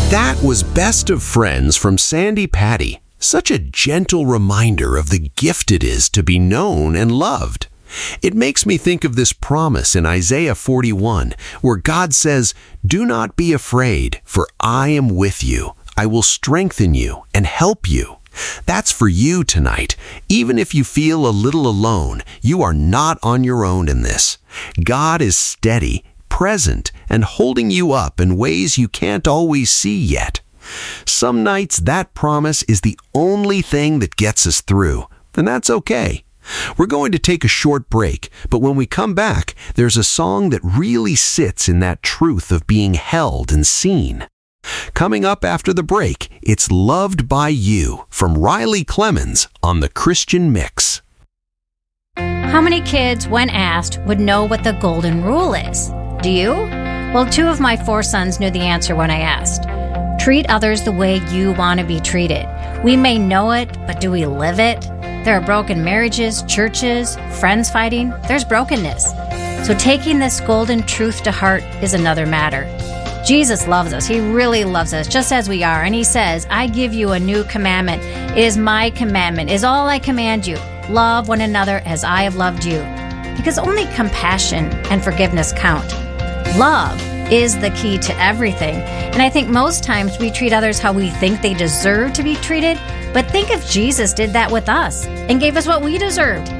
That was Best of Friends from Sandi Patty. Such a gentle reminder of the gift it is to be known and loved. It makes me think of this promise in Isaiah 41, where God says, "Do not be afraid, for I am with you. I will strengthen you and help you." That's for you tonight. Even if you feel a little alone, you are not on your own in this. God is steady, present, and holding you up in ways you can't always see yet. Some nights that promise is the only thing that gets us through, and that's okay. We're going to take a short break, but when we come back, there's a song that really sits in that truth of being held and seen. Coming up after the break, it's Loved by You from Riley Clemens on The Christian Mix. How many kids, when asked, would know what the golden rule is? Do you? Well, 2 of my 4 sons knew the answer when I asked. Treat others the way you want to be treated. We may know it, but do we live it? There are broken marriages, churches, friends fighting. There's brokenness. So taking this golden truth to heart is another matter. Jesus loves us. He really loves us, just as we are. And he says, "I give you a new commandment. It is my commandment, is all I command you. Love one another as I have loved you." Because only compassion and forgiveness count. Love is the key to everything. And I think most times we treat others how we think they deserve to be treated. But think if Jesus did that with us and gave us what we deserved.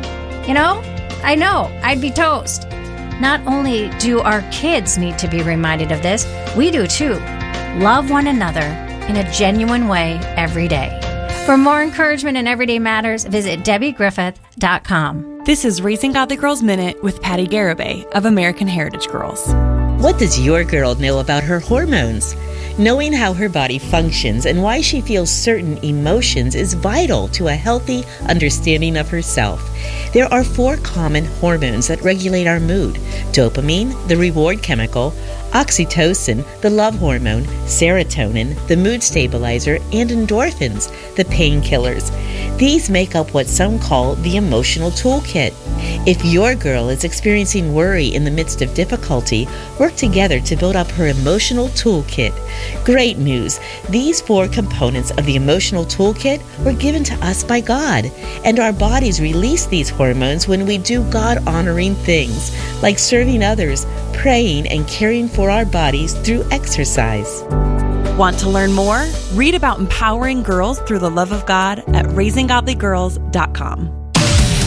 I know, I'd be toast. Not only do our kids need to be reminded of this, we do too. Love one another in a genuine way every day. For more encouragement in Everyday Matters, visit DebbieGriffith.com. This is Raising Godly Girls Minute with Patty Garibay of American Heritage Girls. What does your girl know about her hormones? Knowing how her body functions and why she feels certain emotions is vital to a healthy understanding of herself. There are 4 common hormones that regulate our mood: dopamine, the reward chemical; oxytocin, the love hormone; serotonin, the mood stabilizer; and endorphins, the painkillers. These make up what some call the emotional toolkit. If your girl is experiencing worry in the midst of difficulty, work together to build up her emotional toolkit. Great news! These 4 components of the emotional toolkit were given to us by God, and our bodies release these hormones when we do God-honoring things, like serving others, praying, and caring for our bodies through exercise. Want to learn more? Read about empowering girls through the love of God at RaisingGodlyGirls.com.